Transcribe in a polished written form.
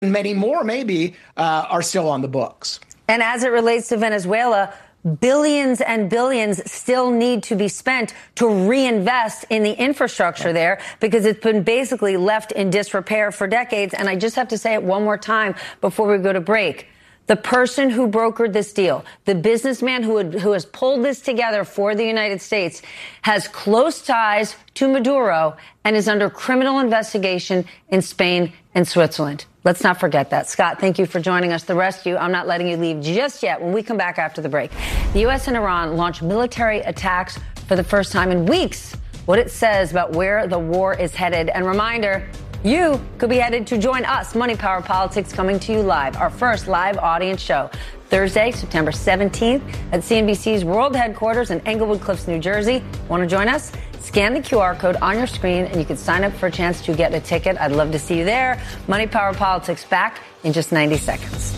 many more maybe are still on the books. And as it relates to Venezuela, billions and billions still need to be spent to reinvest in the infrastructure there because it's been basically left in disrepair for decades. And I just have to say it one more time before we go to break. The person who brokered this deal, the businessman who has pulled this together for the United States, has close ties to Maduro and is under criminal investigation in Spain and Switzerland. Let's not forget that. Scott, thank you for joining us. The rescue, I'm not letting you leave just yet when we come back after the break. The U.S. and Iran launched military attacks for the first time in weeks. What it says about where the war is headed. And reminder, you could be headed to join us, Money Power Politics, coming to you live, our first live audience show, Thursday, September 17th at CNBC's world headquarters in Englewood Cliffs, New Jersey. Want to join us? Scan the QR code on your screen and you can sign up for a chance to get a ticket. I'd love to see you there. Money Power Politics back in just 90 seconds.